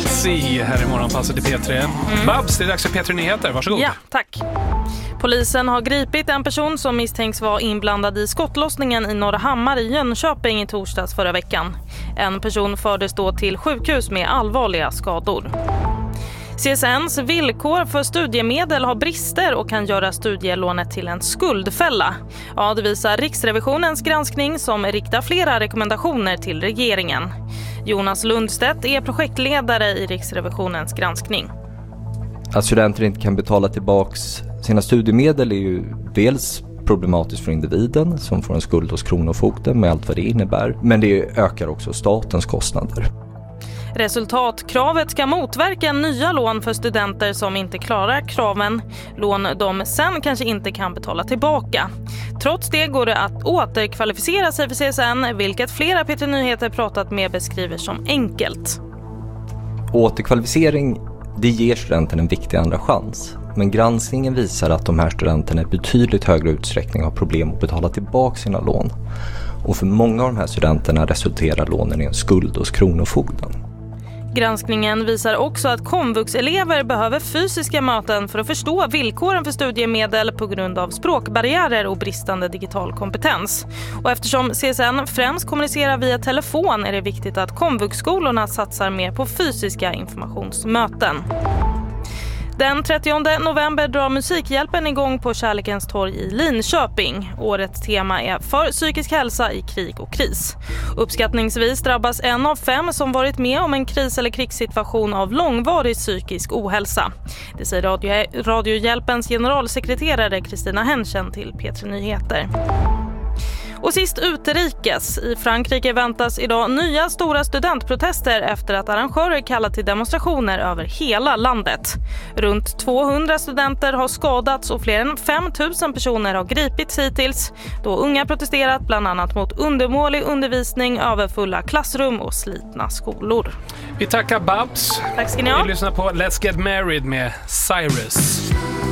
Halsey här i morgonpasset i P3. Babs, det är dags för P3 Nyheter. Varsågod. Ja, tack. Polisen har gripit en person som misstänks vara inblandad i skottlossningen i Norrahammar i Jönköping i torsdags förra veckan. En person fördes då till sjukhus med allvarliga skador. CSNs villkor för studiemedel har brister och kan göra studielånet till en skuldfälla. Ja, det visar Riksrevisionens granskning som riktar flera rekommendationer till regeringen. Jonas Lundstedt är projektledare i Riksrevisionens granskning. Att studenter inte kan betala tillbaks sina studiemedel är ju dels problematiskt för individen som får en skuld hos Kronofogden med allt vad det innebär. Men det ökar också statens kostnader. Resultatkravet ska motverka nya lån för studenter som inte klarar kraven. Lån de sen kanske inte kan betala tillbaka. Trots det går det att återkvalificera sig för CSN, vilket flera P3 Nyheter pratat med beskriver som enkelt. Återkvalificering, det ger studenten en viktig andra chans. Men granskningen visar att de här studenterna i betydligt högre utsträckning har problem att betala tillbaka sina lån. Och för många av de här studenterna resulterar lånen i en skuld hos Kronofogden. Granskningen visar också att komvuxelever behöver fysiska möten för att förstå villkoren för studiemedel på grund av språkbarriärer och bristande digital kompetens. Och eftersom CSN främst kommunicerar via telefon är det viktigt att komvuxskolorna satsar mer på fysiska informationsmöten. Den 30 november drar Musikhjälpen igång på Kärlekens torg i Linköping. Årets tema är för psykisk hälsa i krig och kris. Uppskattningsvis drabbas 1 av 5 som varit med om en kris- eller krigssituation av långvarig psykisk ohälsa. Det säger Radiohjälpens generalsekreterare Kristina Henschen till P3 Nyheter. Och sist utrikes. I Frankrike väntas idag nya stora studentprotester efter att arrangörer kallat till demonstrationer över hela landet. Runt 200 studenter har skadats och fler än 5 000 personer har gripits hittills. Då unga protesterat bland annat mot undermålig undervisning, överfulla klassrum och slitna skolor. Vi tackar Babs. Tack ska ni ha. Vi lyssnar på Let's Get Married med Cyrus.